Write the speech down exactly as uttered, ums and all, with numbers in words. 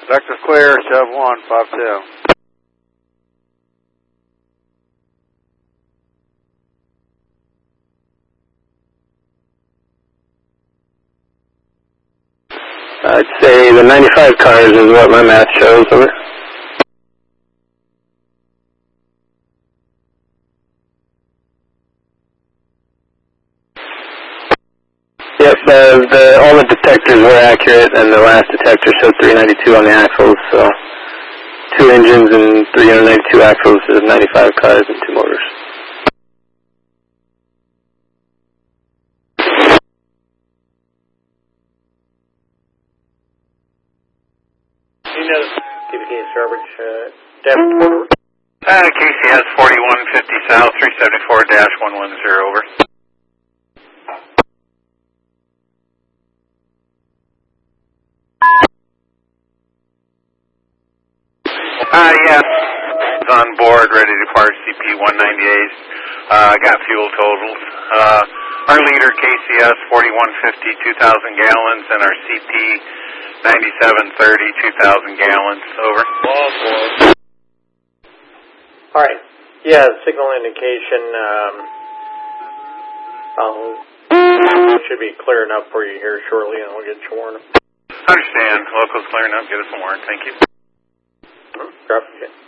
Vector's clear, seven one, five two. I'd say the ninety-five cars is what my math shows, over. Yep, the, the, all the detectors were accurate, and the last detector showed three ninety-two on the axles, so two engines and three ninety-two axles is ninety-five cars and two motors. You know, K B K Starbridge, uh, Davenport. Uh, K C S forty-one fifty South, three seventy-four dash one one zero, over. Uh, yes, it's on board, ready to depart C P one ninety-eight. Uh, got fuel totals. Uh, our leader, K C S forty-one fifty, two thousand gallons, and our C P ninety-seven thirty, two thousand gallons, over. All right. Yeah, signal indication um, I'll, should be clear enough for you here shortly, and we'll get you warned. Understand. Local's clearing up. Get us a warrant. Thank you. Drop it.